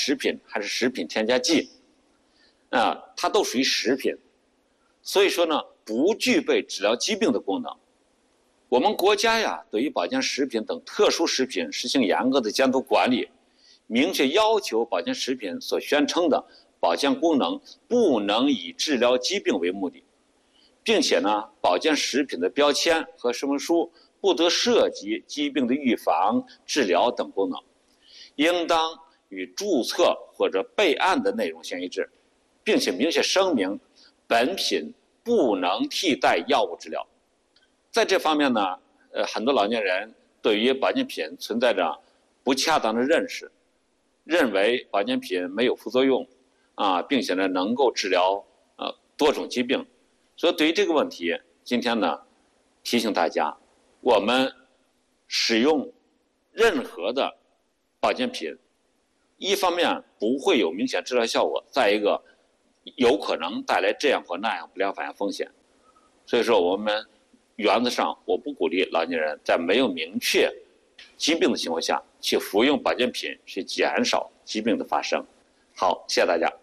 食品还是食品添加剂，它都属于食品，所以说呢，不具备治疗疾病的功能。我们国家呀，对于保健食品等特殊食品实行严格的监督管理，明确要求保健食品所宣称的保健功能不能以治疗疾病为目的，并且呢，保健食品的标签和说明书不得涉及疾病的预防、治疗等功能，应当与注册或者备案的内容相一致，并且明确声明本品不能替代药物治疗。在这方面呢，很多老年人对于保健品存在着不恰当的认识，认为保健品没有副作用并且呢能够治疗多种疾病。所以对于这个问题，今天呢提醒大家，我们使用任何的保健品，一方面不会有明显治疗效果，再一个有可能带来这样或那样不良反应风险。所以说我们原则上我不鼓励老年人在没有明确疾病的情况下去服用保健品，去减少疾病的发生。好，谢谢大家。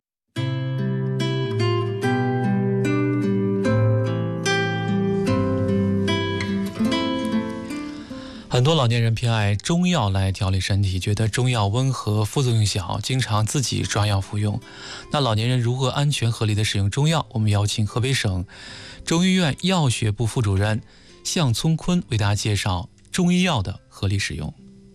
很多老年人偏爱中药来调理身体，觉得中药温和，副作用小，经常自己抓药服用。那老年人如何安全合理的使用中药？我们邀请河北省中医院药学部副主任向聪坤为大家介绍中医药的合理使用。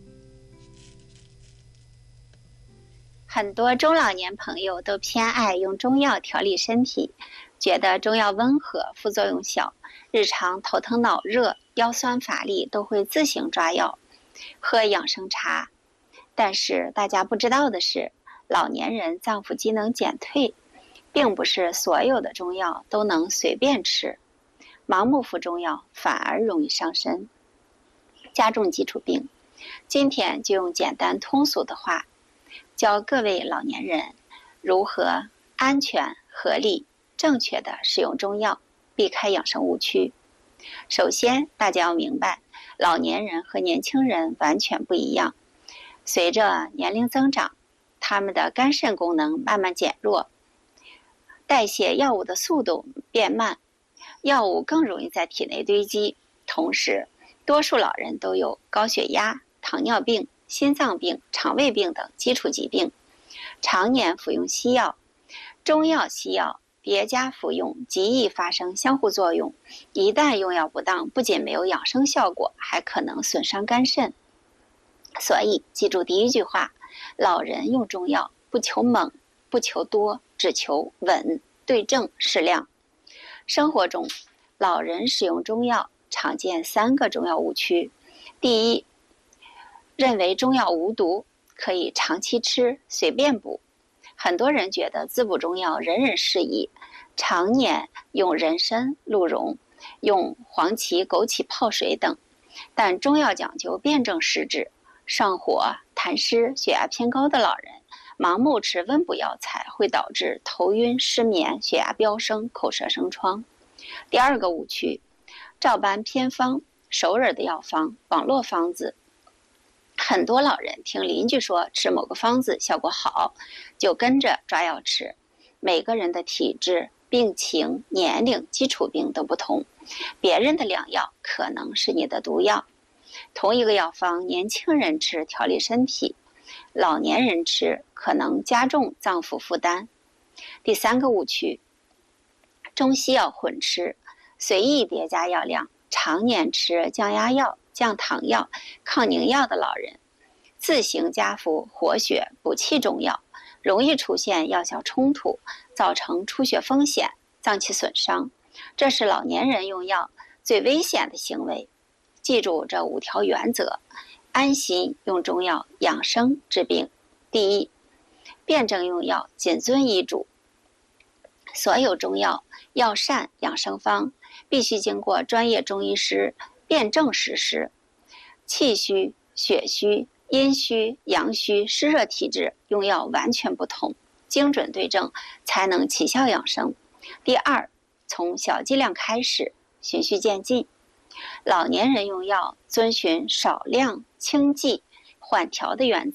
很多中老年朋友都偏爱用中药调理身体，觉得中药温和，副作用小，日常头疼脑热、腰酸乏力都会自行抓药，喝养生茶。但是大家不知道的是，老年人脏腑机能减退，并不是所有的中药都能随便吃，盲目服中药反而容易伤身，加重基础病。今天就用简单通俗的话，教各位老年人如何安全、合理、正确的使用中药，避开养生误区。首先，大家要明白，老年人和年轻人完全不一样。随着年龄增长，他们的肝肾功能慢慢减弱，代谢药物的速度变慢，药物更容易在体内堆积。同时，多数老人都有高血压、糖尿病、心脏病、肠胃病等基础疾病，常年服用西药、中药、西药叠加服用，极易发生相互作用。一旦用药不当，不仅没有养生效果，还可能损伤肝肾。所以记住第一句话，老人用中药不求猛，不求多，只求稳、对症、适量。生活中，老人使用中药常见3个中药误区。第一，认为中药无毒，可以长期吃，随便补。很多人觉得滋补中药人人适宜，常年用人参、鹿茸，用黄芪、枸杞泡水等。但中药讲究辨证施治，上火、痰湿、血压偏高的老人盲目吃温补药材，会导致头晕、失眠、血压飙升、口舌生疮。第二个误区，照搬偏方、熟人的药方、网络方子。很多老人听邻居说吃某个方子效果好，就跟着抓药吃。每个人的体质、病情、年龄、基础病都不同，别人的良药可能是你的毒药。同一个药方，年轻人吃调理身体，老年人吃可能加重脏腑负担。第3个误区，中西药混吃，随意叠加药量，常年吃降压药、降糖药、抗凝药的老人，自行加服活血补气中药，容易出现药效冲突，造成出血风险、脏器损伤。这是老年人用药最危险的行为。记住这5条原则，安心用中药养生治病。第一，辨证用药，谨遵医嘱。所有中药、药膳、养生方必须经过专业中医师辨证实施。气虚、血虚、阴虚、阳虚、湿热体质用药完全不同，精准对症才能起效养生。第二，从小剂量开始，循序渐进。老年人用药遵循少量轻剂缓调的原则，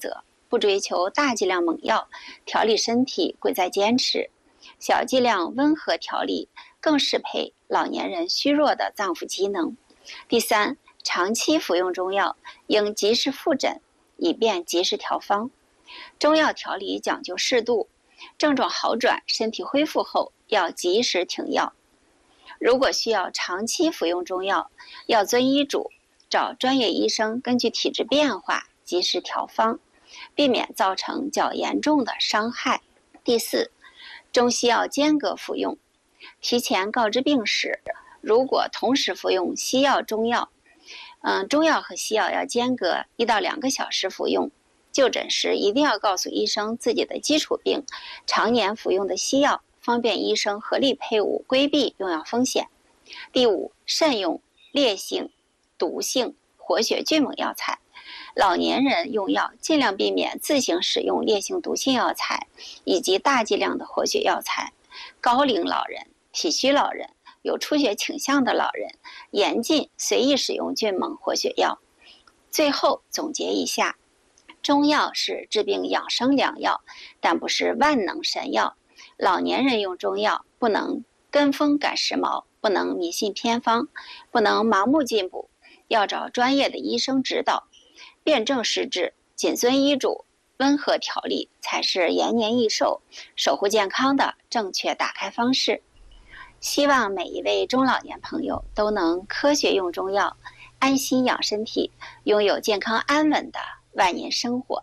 不追求大剂量猛药调理身体，贵在坚持。小剂量温和调理更适配老年人虚弱的脏腑机能。第三，长期服用中药应及时复诊，以便及时调方。中药调理讲究适度，症状好转、身体恢复后要及时停药。如果需要长期服用中药，要遵医嘱，找专业医生根据体质变化及时调方，避免造成较严重的伤害。第四，中西药间隔服用，提前告知病史。如果同时服用西药、中药，中药和西药要间隔1到2个小时服用。就诊时一定要告诉医生自己的基础病、常年服用的西药，方便医生合理配伍，规避用药风险。第五，慎用烈性、毒性、活血菌猛药材。老年人用药尽量避免自行使用烈性毒性药材以及大剂量的活血药材。高龄老人、体虚老人、有出血倾向的老人严禁随意使用菌猛活血药。最后总结一下，中药是治病养生良药，但不是万能神药。老年人用中药不能跟风赶时髦，不能迷信偏方，不能盲目进补，要找专业的医生指导，辨证施治，谨遵医嘱，温和调理才是延年益寿、守护健康的正确打开方式。希望每一位中老年朋友都能科学用中药，安心养身体，拥有健康安稳的万年生活。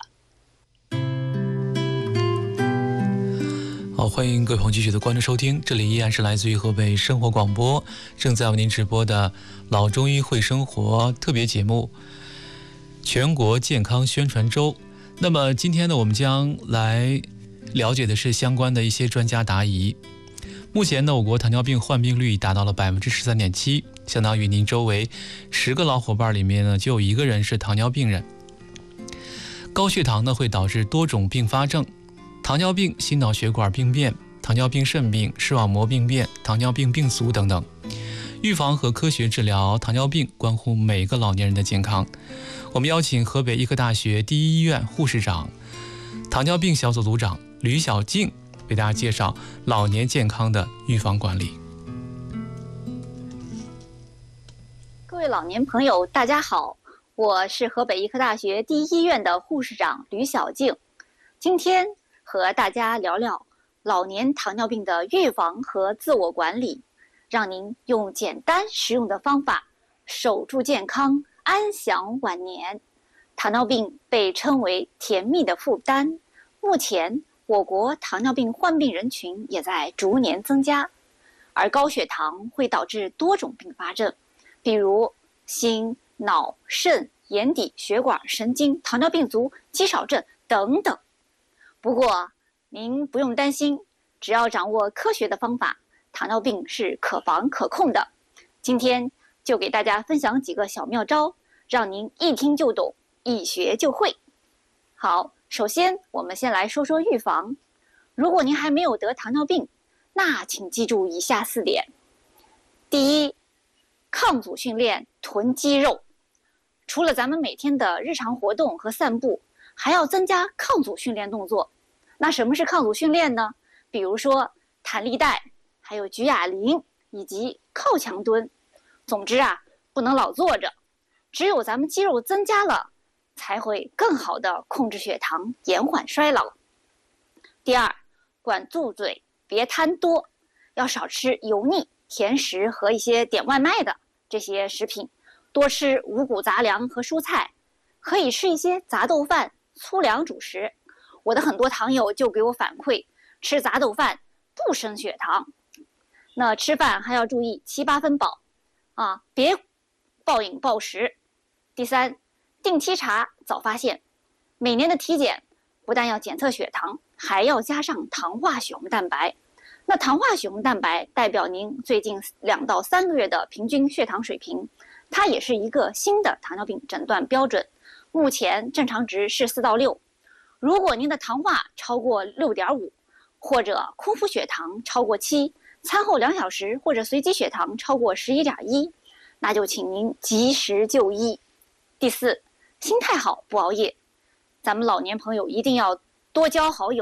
好，欢迎各位朋友继续的关注收听，这里依然是来自于河北生活广播，正在为您直播的老中医会生活特别节目全国健康宣传周。那么今天呢，我们将来了解的是相关的一些专家答疑。目前呢，我国糖尿病患病率已达到了 13.7%， 相当于您周围10个老伙伴里面呢，就有1个人是糖尿病人。高血糖呢，会导致多种并发症，糖尿病、心脑血管病变、糖尿病肾病、视网膜病变、糖尿病病足等等。预防和科学治疗糖尿病关乎每个老年人的健康。我们邀请河北医科大学第一医院护士长、糖尿病小组组长吕小静为大家介绍老年健康的预防管理。 各位老年朋友，大家好，我是河北医科大学第一医院的护士长吕小静。今天和大家聊聊老年糖尿病的预防和自我管理，让您用简单实用的方法守住健康，安享晚年。糖尿病被称为甜蜜的负担，目前我国糖尿病患病人群也在逐年增加，而高血糖会导致多种并发症，比如心、脑、肾、眼底、血管、神经、糖尿病足、肌少症等等。不过您不用担心，只要掌握科学的方法，糖尿病是可防可控的。今天就给大家分享几个小妙招，让您一听就懂，一学就会。好，首先我们先来说说预防。如果您还没有得糖尿病，那请记住以下4点。第一，抗阻训练囤肌肉。除了咱们每天的日常活动和散步，还要增加抗阻训练动作。那什么是抗阻训练呢？比如说弹力带，还有举哑铃以及靠墙蹲。总之啊，不能老坐着，只有咱们肌肉增加了，才会更好的控制血糖，延缓衰老。第二，管住嘴，别贪多，要少吃油腻、甜食和一些点外卖的这些食品，多吃五谷杂粮和蔬菜，可以吃一些杂豆饭、粗粮主食。我的很多糖友就给我反馈，吃杂豆饭不升血糖。那吃饭还要注意7、8分饱啊，别暴饮暴食。第三，定期查，早发现。每年的体检不但要检测血糖，还要加上糖化血红蛋白。那糖化血红蛋白代表您最近2到3个月的平均血糖水平，它也是一个新的糖尿病诊断标准。目前正常值是4到6。如果您的糖化超过6.5，或者空腹血糖超过7，餐后2小时或者随机血糖超过11.1，那就请您及时就医。第四，心态好，不熬夜。 咱们老年朋友一定要多交好友。